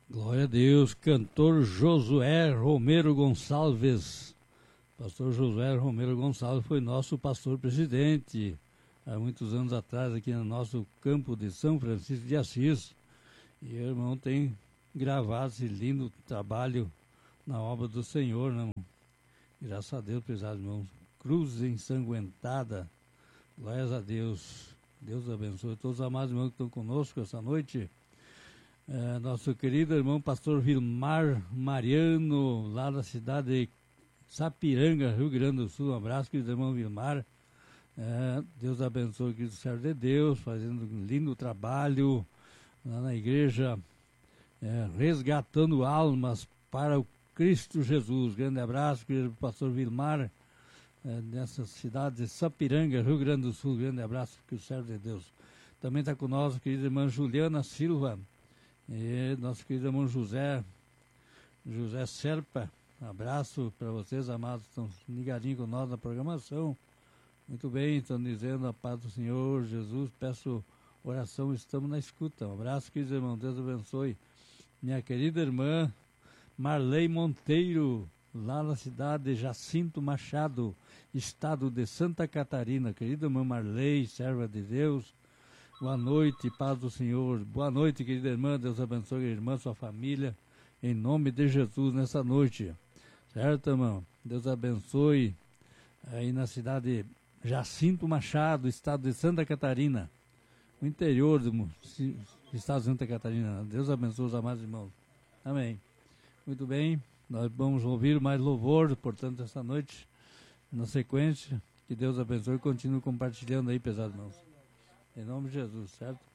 Glória a Deus, cantor Josué Romero Gonçalves. Pastor Josué Romero Gonçalves foi nosso pastor presidente há muitos anos atrás aqui no nosso campo de São Francisco de Assis. E o irmão tem gravado esse lindo trabalho na obra do Senhor, né, irmão? Graças a Deus, prezados irmãos. Cruz ensanguentada. Glórias a Deus. Deus abençoe todos os amados irmãos que estão conosco essa noite. Nosso querido irmão pastor Vilmar Mariano, lá da cidade de Sapiranga, Rio Grande do Sul. Um abraço, querido irmão Vilmar. Deus abençoe, querido servo de Deus, fazendo um lindo trabalho lá na igreja, resgatando almas para o Cristo Jesus. Grande abraço, querido pastor Vilmar, nessa cidade de Sapiranga, Rio Grande do Sul. Grande abraço, querido servo de Deus. Também está conosco, querida irmã Juliana Silva, e nosso querido irmão José Serpa. Abraço para vocês, amados, estão ligadinhos com nós na programação. Muito bem, estão dizendo a paz do Senhor Jesus, peço oração, estamos na escuta. Um abraço, queridos irmãos, Deus abençoe. Minha querida irmã Marley Monteiro, lá na cidade de Jacinto Machado, estado de Santa Catarina. Querida irmã Marley, serva de Deus, boa noite, paz do Senhor. Boa noite, querida irmã, Deus abençoe a irmã, sua família, em nome de Jesus, nessa noite. Certo, irmão? Deus abençoe aí na cidade de Jacinto Machado, estado de Santa Catarina, o interior do estado de Santa Catarina. Deus abençoe os amados irmãos. Amém. Muito bem, nós vamos ouvir mais louvor, portanto, essa noite, na sequência. Que Deus abençoe e continue compartilhando aí, pesados irmãos. Em nome de Jesus, certo?